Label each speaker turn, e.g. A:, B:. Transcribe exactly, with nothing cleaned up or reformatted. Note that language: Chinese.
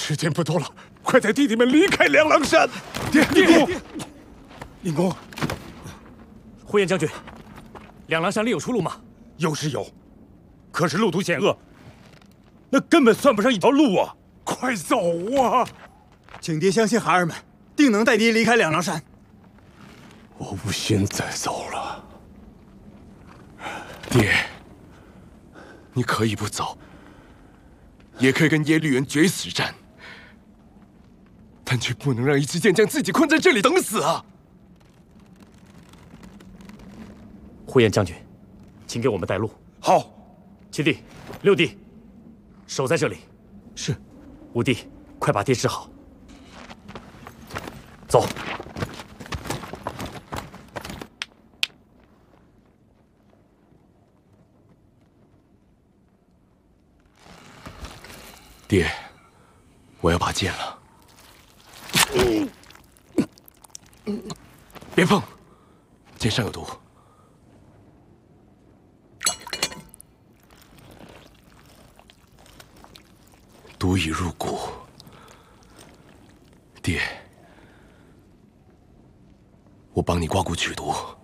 A: 时间不多了，快带弟弟们离开两狼山！
B: 爹，
A: 令公，令公，
C: 呼延将军，两狼山另有出路吗？
A: 有是有，可是路途险恶，那根本算不上一条路啊！快走啊！
B: 请爹相信孩儿们，定能带爹离开两狼山。
A: 我无心再走了。
D: 爹，你可以不走，也可以跟耶律元决一死战，但却不能让一支箭将自己困在这里等死啊！
C: 呼延将军，请给我们带路。
A: 好，
C: 七弟、六弟，守在这里。
D: 是。
C: 五弟，快把爹治好。走。
D: 爹，我要拔剑了。别碰，剑上有毒。毒已入骨，爹，我帮你刮骨取毒。